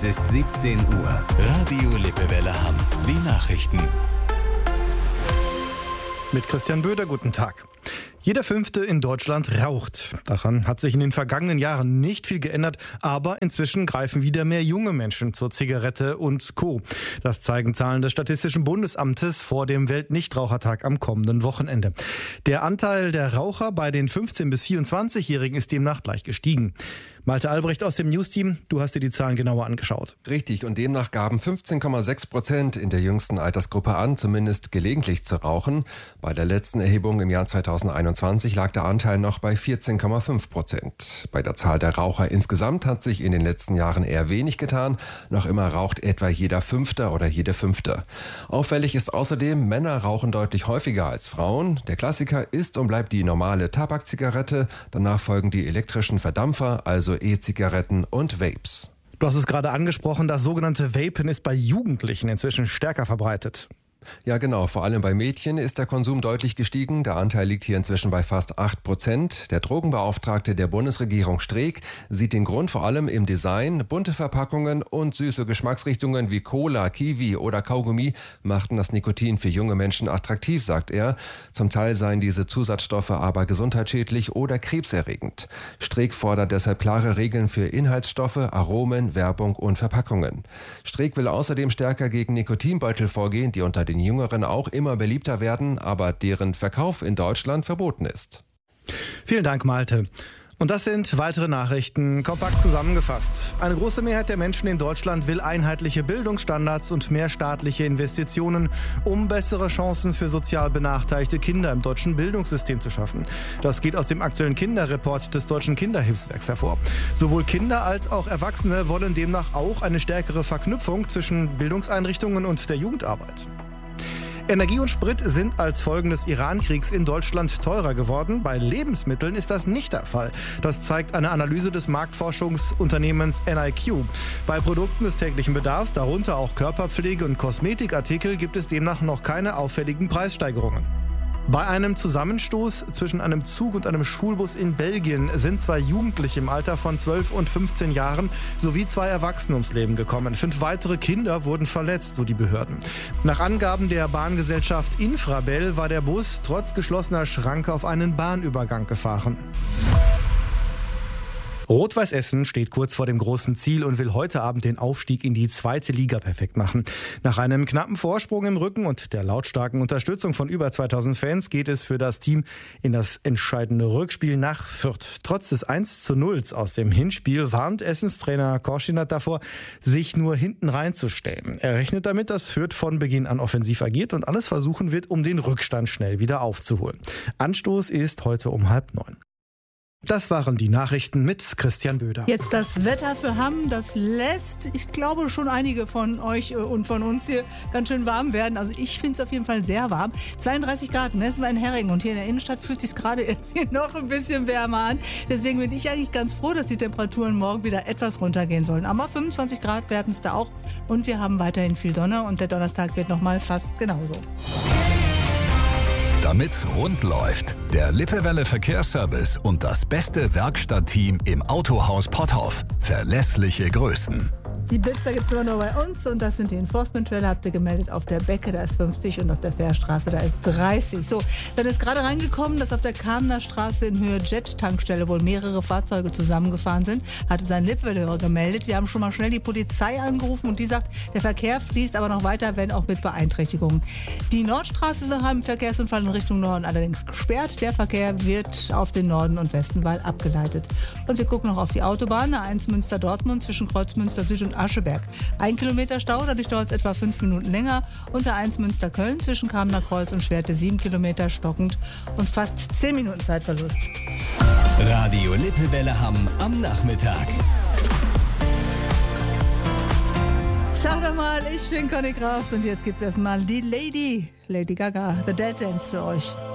Es ist 17 Uhr. Radio Lippewelle Hamm. Die Nachrichten. Mit Christian Böder, guten Tag. Jeder Fünfte in Deutschland raucht. Daran hat sich in den vergangenen Jahren nicht viel geändert, aber inzwischen greifen wieder mehr junge Menschen zur Zigarette und Co. Das zeigen Zahlen des Statistischen Bundesamtes vor dem Weltnichtrauchertag am kommenden Wochenende. Der Anteil der Raucher bei den 15- bis 24-Jährigen ist demnach leicht gestiegen. Malte Albrecht aus dem News-Team, du hast dir die Zahlen genauer angeschaut. Richtig, und demnach gaben 15,6% in der jüngsten Altersgruppe an, zumindest gelegentlich zu rauchen. Bei der letzten Erhebung im Jahr 2021 lag der Anteil noch bei 14,5%. Bei der Zahl der Raucher insgesamt hat sich in den letzten Jahren eher wenig getan. Noch immer raucht etwa jeder Fünfte oder jede Fünfte. Auffällig ist außerdem, Männer rauchen deutlich häufiger als Frauen. Der Klassiker ist und bleibt die normale Tabakzigarette. Danach folgen die elektrischen Verdampfer, also E-Zigaretten und Vapes. Du hast es gerade angesprochen, das sogenannte Vapen ist bei Jugendlichen inzwischen stärker verbreitet. Ja, genau. Vor allem bei Mädchen ist der Konsum deutlich gestiegen. Der Anteil liegt hier inzwischen bei fast 8%. Der Drogenbeauftragte der Bundesregierung Streeck sieht den Grund vor allem im Design. Bunte Verpackungen und süße Geschmacksrichtungen wie Cola, Kiwi oder Kaugummi machten das Nikotin für junge Menschen attraktiv, sagt er. Zum Teil seien diese Zusatzstoffe aber gesundheitsschädlich oder krebserregend. Streeck fordert deshalb klare Regeln für Inhaltsstoffe, Aromen, Werbung und Verpackungen. Streeck will außerdem stärker gegen Nikotinbeutel vorgehen, die unter den Jüngeren auch immer beliebter werden, aber deren Verkauf in Deutschland verboten ist. Vielen Dank, Malte. Und das sind weitere Nachrichten, kompakt zusammengefasst. Eine große Mehrheit der Menschen in Deutschland will einheitliche Bildungsstandards und mehr staatliche Investitionen, um bessere Chancen für sozial benachteiligte Kinder im deutschen Bildungssystem zu schaffen. Das geht aus dem aktuellen Kinderreport des Deutschen Kinderhilfswerks hervor. Sowohl Kinder als auch Erwachsene wollen demnach auch eine stärkere Verknüpfung zwischen Bildungseinrichtungen und der Jugendarbeit. Energie und Sprit sind als Folgen des Iran-Kriegs in Deutschland teurer geworden. Bei Lebensmitteln ist das nicht der Fall. Das zeigt eine Analyse des Marktforschungsunternehmens NIQ. Bei Produkten des täglichen Bedarfs, darunter auch Körperpflege und Kosmetikartikel, gibt es demnach noch keine auffälligen Preissteigerungen. Bei einem Zusammenstoß zwischen einem Zug und einem Schulbus in Belgien sind 2 Jugendliche im Alter von 12 und 15 Jahren sowie 2 Erwachsene ums Leben gekommen. 5 weitere Kinder wurden verletzt, so die Behörden. Nach Angaben der Bahngesellschaft Infrabel war der Bus trotz geschlossener Schranke auf einen Bahnübergang gefahren. Rot-Weiß Essen steht kurz vor dem großen Ziel und will heute Abend den Aufstieg in die 2. Liga perfekt machen. Nach einem knappen Vorsprung im Rücken und der lautstarken Unterstützung von über 2000 Fans geht es für das Team in das entscheidende Rückspiel nach Fürth. Trotz des 1:0 aus dem Hinspiel warnt Essens Trainer Korschinat davor, sich nur hinten reinzustellen. Er rechnet damit, dass Fürth von Beginn an offensiv agiert und alles versuchen wird, um den Rückstand schnell wieder aufzuholen. Anstoß ist heute um 8:30. Das waren die Nachrichten mit Christian Böder. Jetzt das Wetter für Hamm, das lässt, ich glaube, schon einige von euch und von uns hier ganz schön warm werden. Also ich finde es auf jeden Fall sehr warm. 32 Grad messen wir in Herringen und hier in der Innenstadt fühlt es sich gerade irgendwie noch ein bisschen wärmer an. Deswegen bin ich eigentlich ganz froh, dass die Temperaturen morgen wieder etwas runtergehen sollen. Aber 25 Grad werden es da auch und wir haben weiterhin viel Sonne und der Donnerstag wird nochmal fast genauso. Damit's rund läuft, der Lippewelle Verkehrsservice und das beste Werkstattteam im Autohaus Potthoff. Verlässliche Größen. Die Blitzer gibt es immer nur bei uns und das sind die Enforcement-Trailer, habt ihr gemeldet. Auf der Becke, da ist 50 und auf der Fährstraße, da ist 30. So, dann ist gerade reingekommen, dass auf der Kamener Straße in Höhe Jet-Tankstelle wohl mehrere Fahrzeuge zusammengefahren sind. Hatte sein Lippewelle-Hörer gemeldet. Wir haben schon mal schnell die Polizei angerufen und die sagt, der Verkehr fließt aber noch weiter, wenn auch mit Beeinträchtigungen. Die Nordstraße ist nach einem Verkehrsunfall in Richtung Norden allerdings gesperrt. Der Verkehr wird auf den Norden und Westenwall abgeleitet. Und wir gucken noch auf die Autobahn, A1 Münster-Dortmund zwischen Kreuzmünster Süd und Ascheberg. 1 Kilometer Stau, dadurch dauert es etwa 5 Minuten länger. Unter A1 Münster-Köln zwischen Kamener Kreuz und Schwerte 7 Kilometer stockend und fast 10 Minuten Zeitverlust. Radio Lippewelle Hamm am Nachmittag. Schaut doch mal, ich bin Conny Kraft und jetzt gibt's erstmal die Lady Gaga, The Dead Dance für euch.